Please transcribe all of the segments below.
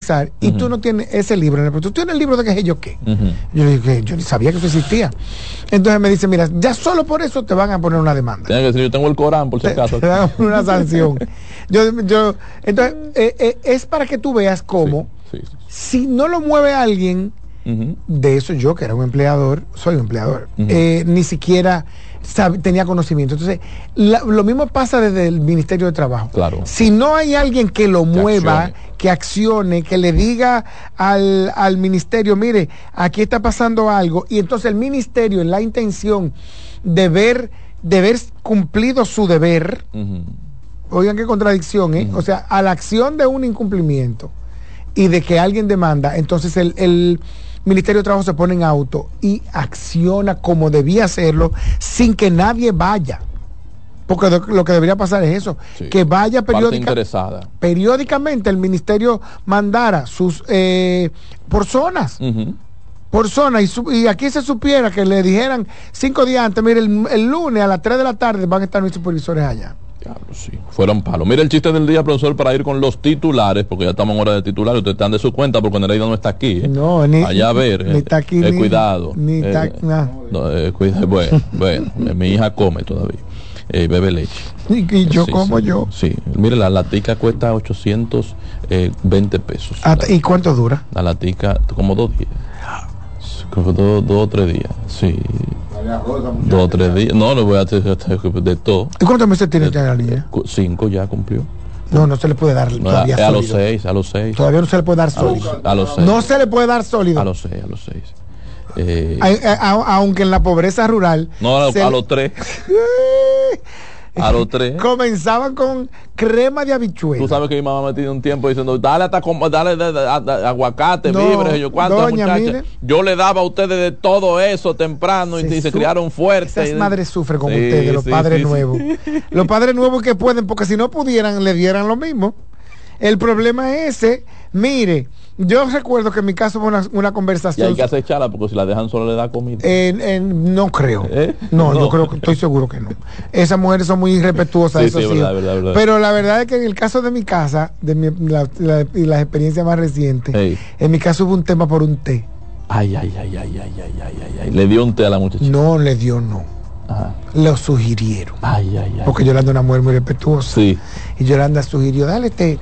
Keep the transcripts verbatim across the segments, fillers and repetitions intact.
revisar y uh-huh. tú no tienes ese libro, pero tú tienes el libro de qué sé yo qué. Uh-huh. Yo le dije, yo ni sabía que eso existía. Entonces me dice, mira, ya solo por eso te van a poner una demanda. Tiene que decir, yo tengo el Corán, por si acaso. Te, te dan una sanción. yo, yo, entonces, eh, eh, es para que tú veas cómo, sí, sí, sí. si no lo mueve alguien, uh-huh. de eso yo, que era un empleador, soy un empleador, uh-huh. eh, ni siquiera Sabe, tenía conocimiento. Entonces, la, lo mismo pasa desde el Ministerio de Trabajo. Claro. Si no hay alguien que lo que mueva, accione. que accione, que le diga al, al ministerio, mire, aquí está pasando algo, y entonces el ministerio, en la intención de ver, de ver cumplido su deber, uh-huh. oigan qué contradicción, ¿eh? Uh-huh. O sea, a la acción de un incumplimiento y de que alguien demanda, entonces el, el Ministerio de Trabajo se pone en auto y acciona como debía hacerlo sin que nadie vaya. Porque lo que debería pasar es eso, sí. que vaya periódica, periódicamente el ministerio mandara sus eh, por zonas. Uh-huh. Por zona, y, su, y aquí se supiera que le dijeran cinco días antes, mire, el, el lunes a las tres de la tarde van a estar mis supervisores allá. Diablo, sí, fueron palos. Mira el chiste del día, profesor, para ir con los titulares, porque ya estamos en hora de titulares. Ustedes están de su cuenta porque Nereida no está aquí. ¿eh? No, ni. Allá a ver. Ni eh, está aquí. Eh, ni, cuidado. Ni está. Eh, nah. no, eh, cuida, bueno, bueno, eh, mi hija come todavía. Eh, bebe leche. Y, y yo sí, como sí, yo. Sí, mire, la latica cuesta ochocientos veinte pesos. Hasta, la, ¿Y cuánto dura? La latica, como dos días. Como dos, dos o tres días, sí. Dos o tres días. No, no voy a hacer de todo. ¿Y cuántos meses tiene ya la niña? Cinco ya cumplió. No, no se le puede dar no, todavía a, a los seis, a los seis. Todavía no se le puede dar sólido. A los seis. No se le puede dar sólido. A los seis, a los seis. Eh, a, a, a, aunque en la pobreza rural. No, a, se a le... los tres. A los tres. Comenzaban con crema de habichuela. Tú sabes que mi mamá me tiene un tiempo diciendo, dale hasta dale, dale, dale, dale aguacate, no, víveres, yo cuánto muchacha. Yo le daba a ustedes de todo eso temprano se y, y se criaron fuertes. Esas madres sufren con sí, ustedes, los sí, padres sí, nuevos. Sí. Los padres nuevos que pueden, porque si no pudieran, le dieran lo mismo. El problema es ese. Mire, yo recuerdo que en mi caso fue una, una conversación. Y hay que acecharla porque si la dejan sola le da comida. Eh, eh, no creo. ¿Eh? No, no, yo creo que estoy seguro que no. Esas mujeres son muy irrespetuosas. Sí, eso sí, sí. verdad, verdad, verdad. Pero la verdad es que en el caso de mi casa, de mi, la, la, y las experiencias más recientes, hey. en mi caso hubo un tema por un té. Ay, ay, ay, ay, ay, ay, ay, ay, ay. ¿Le dio un té a la muchacha? No, le dio no. Ajá. Lo sugirieron. Ay, ay, ay. Porque Yolanda es una mujer muy respetuosa. Sí. Y Yolanda sugirió, dale té.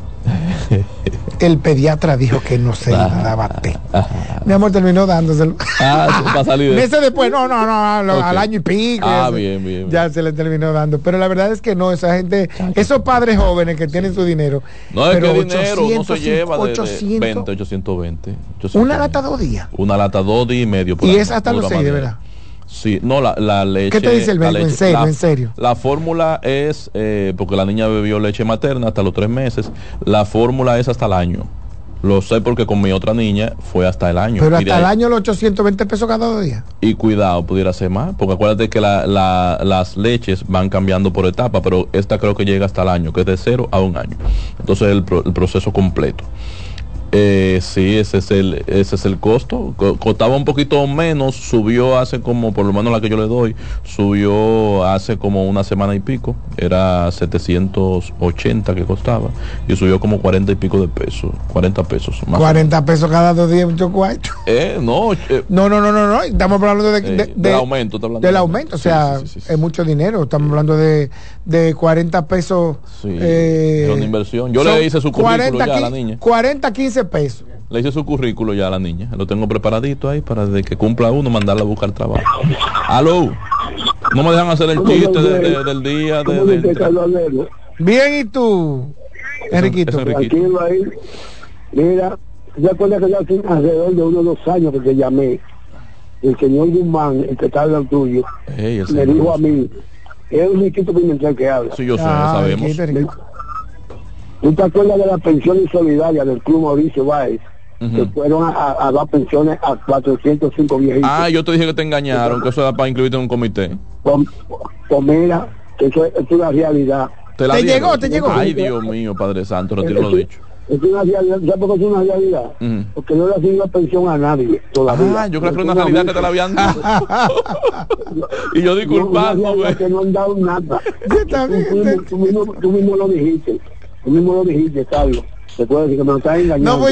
El pediatra dijo que no se ah, daba té. Ah, mi amor terminó dándoselo. Ah, para salir de... Meses después, no, no, no, no okay. al año y pico. Ah, eso, bien, bien, ya bien. se le terminó dando. Pero la verdad es que no, esa gente, esos padres jóvenes que tienen sí. su dinero. No es pero que dinero no se lleva de, ochocientos, de veinte, ochocientos veinte. Una lata dos días. Una lata dos días y medio. Y es hasta los seis, de verdad. Sí, no, la, la leche... ¿Qué te dice el médico? Leche, en serio, la, en serio. La fórmula es, eh, porque la niña bebió leche materna hasta los tres meses, la fórmula es hasta el año. Lo sé porque con mi otra niña fue hasta el año. Pero hasta ahí, el año los ochocientos veinte pesos cada dos días. Y cuidado, pudiera ser más, porque acuérdate que la, la, las leches van cambiando por etapa, pero esta creo que llega hasta el año, que es de cero a un año. Entonces el, el proceso completo. Eh, sí, ese es el ese es el costo. Costaba un poquito menos, subió hace como, por lo menos la que yo le doy, subió hace como una semana y pico, era setecientos ochenta que costaba, y subió como cuarenta y pico de pesos, cuarenta pesos. Más cuarenta pesos cada dos días, mucho cuarto. Eh, no, eh, no, no, no, no, no, estamos hablando de, de, eh, de del aumento, está hablando del aumento, o sea, sí, sí, sí, sí. es mucho dinero, estamos sí. hablando de, de cuarenta pesos. Sí, eh, es una inversión. Yo le hice su currículo ya a la niña. cuarenta, quince pesos. Le hice su currículo ya a la niña. Lo tengo preparadito ahí para desde que cumpla uno mandarla a buscar trabajo. Aló. No me dejan hacer el chiste de, de, del día. De, de, de... Bien, ¿y tú, Enriquito? Tranquilo ahí. Mira, ¿te acuerdas que ya hace alrededor de unos dos años que te llamé? El señor Guzmán, el que está al lado tuyo, hey, me dijo a mí, es un Riquito Pimentel que habla. Sí, yo sé, ah, sabemos. ¿Tú te acuerdas de la pensión insolidaria del Club Mauricio Báez? Uh-huh. Que fueron a, a, a dar pensiones a cuatrocientos cinco viejitos. Ah, yo te dije que te engañaron, que eso era para incluirte en un comité. Pues, pues mira, que eso es, es una realidad. ¿Te, ¿Te llegó? ¿Te llegó? Ay, Dios mío, Padre Santo, retiro lo dicho. Es una realidad, ¿sabes por qué es una realidad? Uh-huh. Porque no le ha sido pensión a nadie todavía. Ah, yo creo que era una realidad que te la habían dado. Y yo disculpando, no, que no han dado nada. Tú, tú, tú, mismo, tú mismo lo dijiste. Tú mismo lo dijiste, Carlos. Te puedo decir que me lo estás engañando. No,